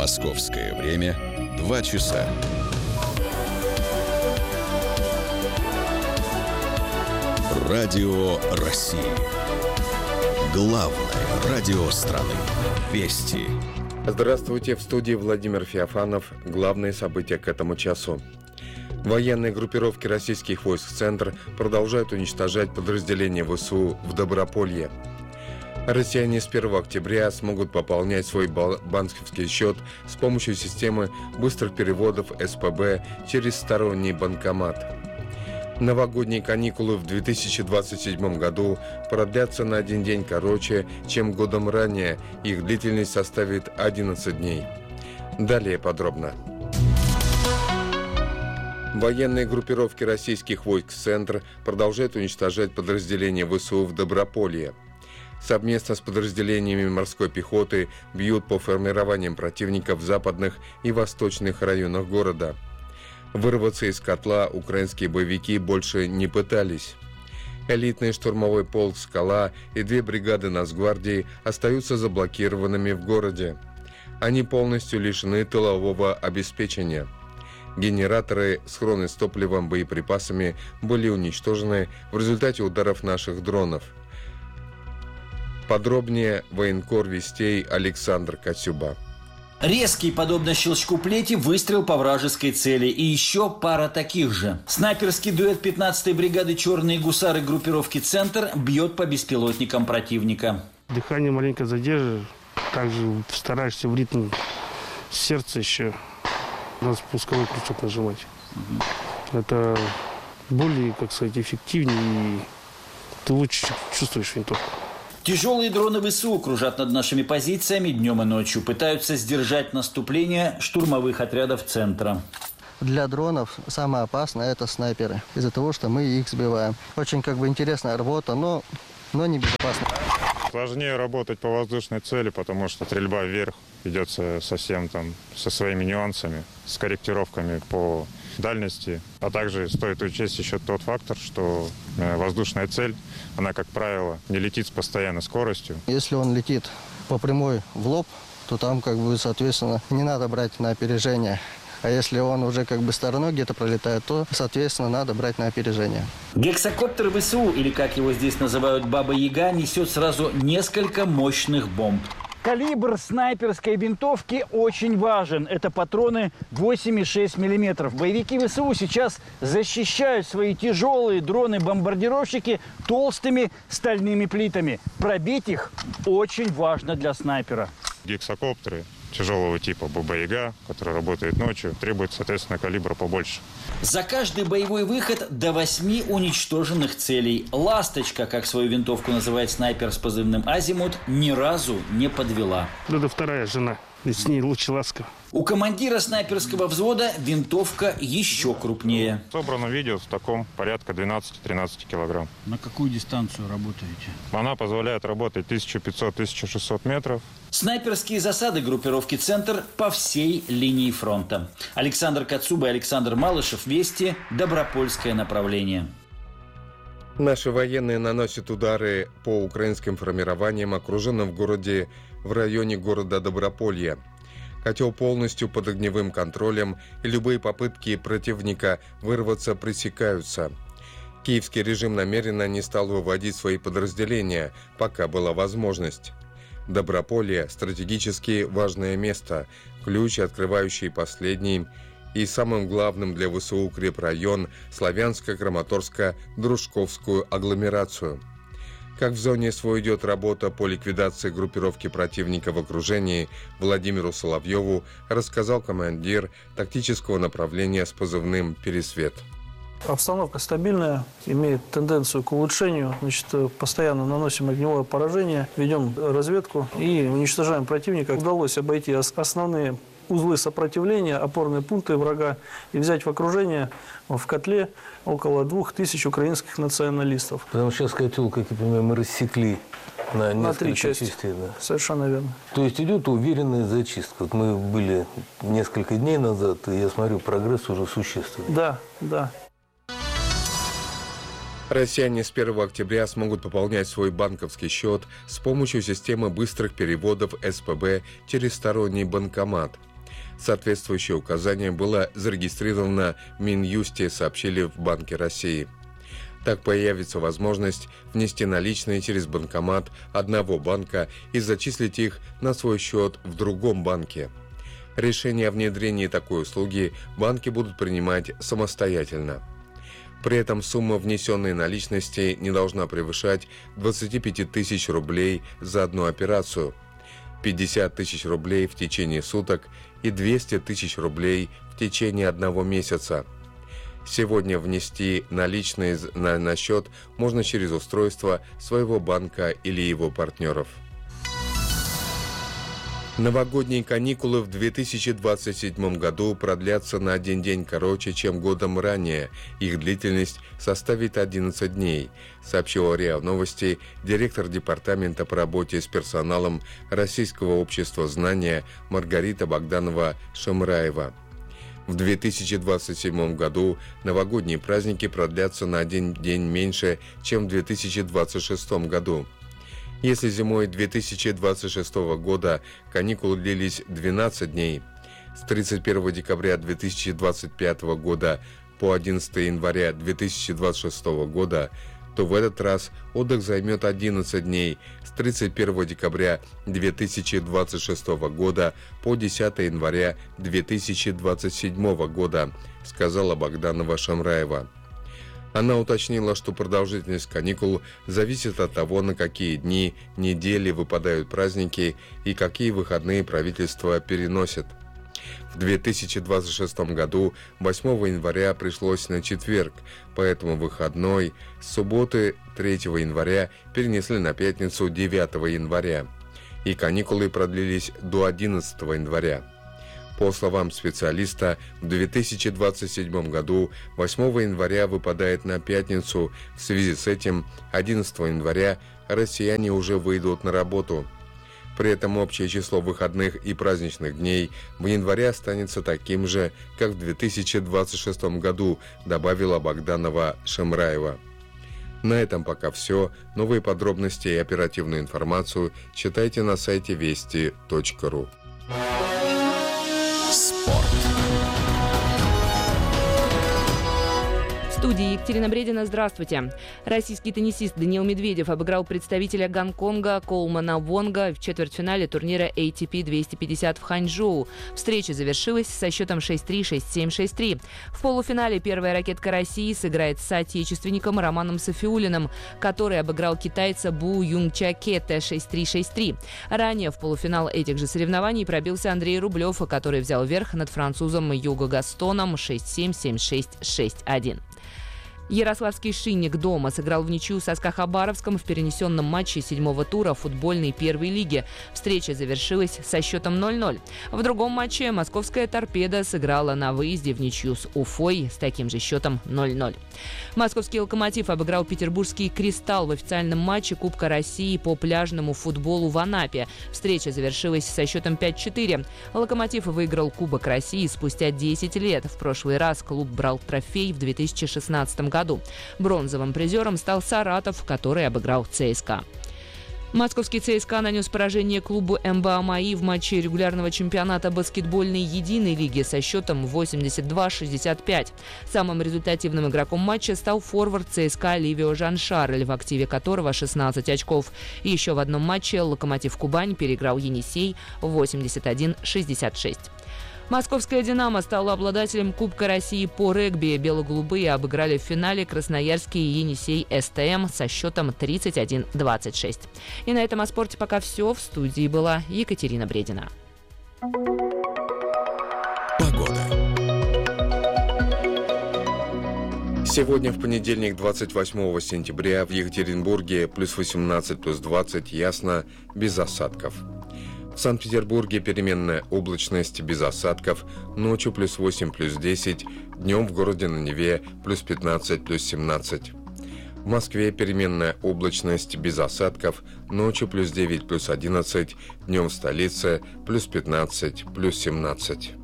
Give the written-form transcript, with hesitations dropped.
Московское время 2 часа. Радио России. Главное радио страны. Вести. Здравствуйте, в студии Владимир Феофанов. Главные события к этому часу. Военные группировки российских войск «Центр» продолжают уничтожать подразделения ВСУ в Доброполье. Россияне с 1 октября смогут пополнять свой банковский счет с помощью системы быстрых переводов СПБ через сторонний банкомат. Новогодние каникулы в 2027 году продлятся на 1 день короче, чем годом ранее. Их длительность составит 11 дней. Далее подробно. Военные группировки российских войск «Центр» продолжают уничтожать подразделения ВСУ в Доброполье. Совместно с подразделениями морской пехоты бьют по формированиям противника в западных и восточных районах города. Вырваться из котла украинские боевики больше не пытались. Элитный штурмовой полк «Скала» и 2 бригады Нацгвардии остаются заблокированными в городе. Они полностью лишены тылового обеспечения. Генераторы, схроны с топливом, боеприпасами были уничтожены в результате ударов наших дронов. Подробнее военкор Вестей Александр Кацюба. Резкий, подобно щелчку плети, выстрел по вражеской цели. И еще пара таких же. Снайперский дуэт 15-й бригады «Черные гусары» группировки «Центр» бьет по беспилотникам противника. Дыхание маленько задерживаешь. Также стараешься в ритм сердца еще на спусковой крючок нажимать. Это более, эффективнее, и ты лучше чувствуешь винтовку. Тяжелые дроны ВСУ кружат над нашими позициями днем и ночью. Пытаются сдержать наступление штурмовых отрядов «Центра». Для дронов самое опасное – это снайперы. Из-за того, что мы их сбиваем. Очень интересная работа, но не безопасна. Сложнее работать по воздушной цели, потому что стрельба вверх идет совсем со своими нюансами, с корректировками по дальности. А также стоит учесть еще тот фактор, что воздушная цель, она, как правило, не летит с постоянной скоростью. Если он летит по прямой в лоб, то там, соответственно, не надо брать на опережение. А если он уже стороной где-то пролетает, то, соответственно, надо брать на опережение. Гексакоптер ВСУ, или как его здесь называют Баба-Яга, несет сразу несколько мощных бомб. Калибр снайперской винтовки очень важен. Это патроны 8,6 мм. Боевики ВСУ сейчас защищают свои тяжелые дроны-бомбардировщики толстыми стальными плитами. Пробить их очень важно для снайпера. Гексакоптеры тяжелого типа Баба-Яга, который работает ночью, требует, соответственно, калибра побольше. За каждый боевой выход до 8 уничтоженных целей. «Ласточка», как свою винтовку называет снайпер с позывным «Азимут», ни разу не подвела. Это вторая жена. И с ней лучше ласково. У командира снайперского взвода винтовка еще крупнее. Собрано видео в таком порядка 12-13 килограмм. На какую дистанцию работаете? Она позволяет работать 1500-1600 метров. Снайперские засады группировки «Центр» по всей линии фронта. Александр Кацуба и Александр Малышев. Вести. Добропольское направление. Наши военные наносят удары по украинским формированиям, окруженным в районе города Доброполье. Котел полностью под огневым контролем, и любые попытки противника вырваться пресекаются. Киевский режим намеренно не стал выводить свои подразделения, пока была возможность. Доброполье – стратегически важное место, ключ, открывающий последний и самым главным для ВСУ укрепрайон Славянско-Краматорско-Дружковскую агломерацию. Как в зоне СВО идет работа по ликвидации группировки противника в окружении, Владимиру Соловьеву рассказал командир тактического направления с позывным «Пересвет». Обстановка стабильная, имеет тенденцию к улучшению. Постоянно наносим огневое поражение, ведем разведку и уничтожаем противника. Удалось обойти основные узлы сопротивления, опорные пункты врага и взять в окружение в котле около 2000 украинских националистов. Потому что сейчас котел, как я понимаю, мы рассекли на 3 части. частей. Да. Совершенно верно. То есть идет уверенная зачистка. Вот мы были несколько дней назад, и я смотрю, прогресс уже существенный. Да. Россияне с 1 октября смогут пополнять свой банковский счет с помощью системы быстрых переводов СПБ через сторонний банкомат. Соответствующее указание было зарегистрировано в Минюсте, сообщили в Банке России. Так появится возможность внести наличные через банкомат одного банка и зачислить их на свой счет в другом банке. Решение о внедрении такой услуги банки будут принимать самостоятельно. При этом сумма внесенной наличности не должна превышать 25 тысяч рублей за одну операцию, 50 тысяч рублей в течение суток и 200 тысяч рублей в течение 1 месяца. Сегодня внести наличные на счет можно через устройство своего банка или его партнеров. Новогодние каникулы в 2027 году продлятся на 1 день короче, чем годом ранее. Их длительность составит 11 дней, сообщила РИА Новости директор департамента по работе с персоналом Российского общества знания Маргарита Богданова-Шамраева. В 2027 году новогодние праздники продлятся на 1 день меньше, чем в 2026 году. Если зимой 2026 года каникулы длились 12 дней, с 31 декабря 2025 года по 11 января 2026 года, то в этот раз отдых займет 11 дней с 31 декабря 2026 года по 10 января 2027 года, сказала Богданова-Шамраева. Она уточнила, что продолжительность каникул зависит от того, на какие дни недели выпадают праздники и какие выходные правительство переносит. В 2026 году 8 января пришлось на четверг, поэтому выходной с субботы 3 января перенесли на пятницу 9 января, и каникулы продлились до 11 января. По словам специалиста, в 2027 году 8 января выпадает на пятницу. В связи с этим 11 января россияне уже выйдут на работу. При этом общее число выходных и праздничных дней в январе останется таким же, как в 2026 году, добавила Богданова-Шамраева. На этом пока все. Новые подробности и оперативную информацию читайте на сайте вести.ру. Спорт. В студии Екатерина Бредина. Здравствуйте. Российский теннисист Даниил Медведев обыграл представителя Гонконга Коулмана Вонга в четвертьфинале турнира ATP 250 в Ханчжоу. Встреча завершилась со счетом 6-3, 6-7, 6-3. В полуфинале первая ракетка России сыграет с соотечественником Романом Сафиуллиным, который обыграл китайца Бу Юнгчакета 6-3, 6-3. Ранее в полуфинал этих же соревнований пробился Андрей Рублев, который взял верх над французом Юго Гастоном 6-7, 7-6, 6-1. Ярославский «Шинник» дома сыграл в ничью со СКА Хабаровском в перенесенном матче 7-го тура футбольной первой лиги. Встреча завершилась со счетом 0-0. В другом матче московская «Торпеда» сыграла на выезде в ничью с Уфой с таким же счетом 0-0. Московский «Локомотив» обыграл петербургский «Кристалл» в официальном матче Кубка России по пляжному футболу в Анапе. Встреча завершилась со счетом 5-4. «Локомотив» выиграл Кубок России спустя 10 лет. В прошлый раз клуб брал трофей в 2016 году. Бронзовым призером стал Саратов, который обыграл ЦСКА. Московский ЦСКА нанес поражение клубу МБА МАИ в матче регулярного чемпионата баскетбольной единой лиги со счетом 82-65. Самым результативным игроком матча стал форвард ЦСКА Ливио Жан-Шарль, в активе которого 16 очков. Еще в одном матче «Локомотив Кубань» переиграл «Енисей» 81-66. Московская «Динамо» стала обладателем Кубка России по регби. Бело-голубые обыграли в финале красноярский Енисей СТМ со счетом 31-26. И на этом о спорте пока все. В студии была Екатерина Бредина. Погода. Сегодня, в понедельник, 28 сентября, в Екатеринбурге плюс 18, плюс 20, ясно, без осадков. В Санкт-Петербурге переменная облачность без осадков, ночью плюс 8, плюс 10, днем в городе на Неве плюс 15, плюс 17. В Москве переменная облачность без осадков, ночью плюс 9, плюс 11, днем в столице плюс 15, плюс 17.